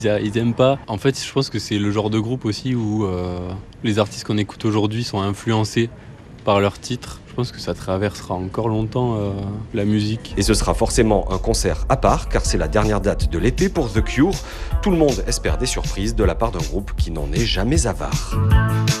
Ils aiment pas. En fait, je pense que c'est le genre de groupe aussi où les artistes qu'on écoute aujourd'hui sont influencés par leurs titres. Je pense que ça traversera encore longtemps la musique. Et ce sera forcément un concert à part, car c'est la dernière date de l'été pour The Cure. Tout le monde espère des surprises de la part d'un groupe qui n'en est jamais avare.